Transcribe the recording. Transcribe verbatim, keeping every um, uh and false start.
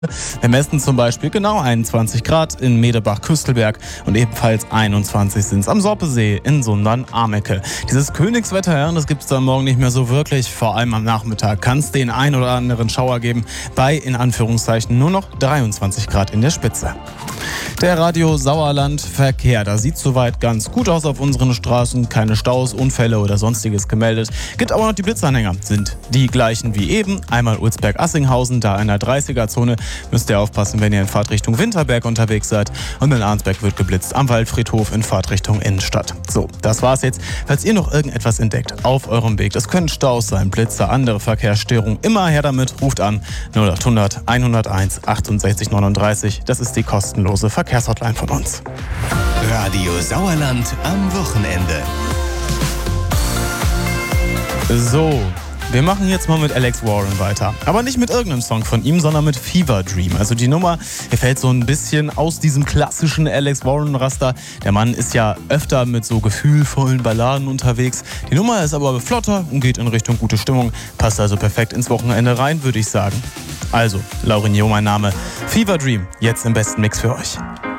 Wir messen zum Beispiel genau einundzwanzig Grad in Medebach-Küstelberg und ebenfalls einundzwanzig sind es am Sorpesee in Sundern-Amecke. Dieses Königswetter, ja, das gibt es dann morgen nicht mehr so wirklich. Vor allem am Nachmittag kann es den ein oder anderen Schauer geben bei, in Anführungszeichen, nur noch dreiundzwanzig Grad in der Spitze. Der Radio Sauerland Verkehr, da sieht soweit ganz gut aus auf unseren Straßen. Keine Staus, Unfälle oder sonstiges gemeldet. Gibt aber noch die Blitzanhänger, sind die gleichen wie eben. Einmal Ulsberg-Assinghausen, da in der dreißiger-Zone. Müsst ihr aufpassen, wenn ihr in Fahrtrichtung Winterberg unterwegs seid. Und in Arnsberg wird geblitzt am Waldfriedhof in Fahrtrichtung Innenstadt. So, das war's jetzt. Falls ihr noch irgendetwas entdeckt auf eurem Weg, das können Staus sein, Blitze, andere Verkehrsstörungen, immer her damit, ruft an null achthundert hunderteins achtundsechzig neununddreißig. Das ist die kostenlose Verkehrshotline von uns. Radio Sauerland am Wochenende. So, wir machen jetzt mal mit Alex Warren weiter. Aber nicht mit irgendeinem Song von ihm, sondern mit Fever Dream. Also die Nummer, die fällt so ein bisschen aus diesem klassischen Alex Warren-Raster. Der Mann ist ja öfter mit so gefühlvollen Balladen unterwegs. Die Nummer ist aber flotter und geht in Richtung gute Stimmung. Passt also perfekt ins Wochenende rein, würde ich sagen. Also, Laurinho mein Name. Fever Dream, jetzt im besten Mix für euch.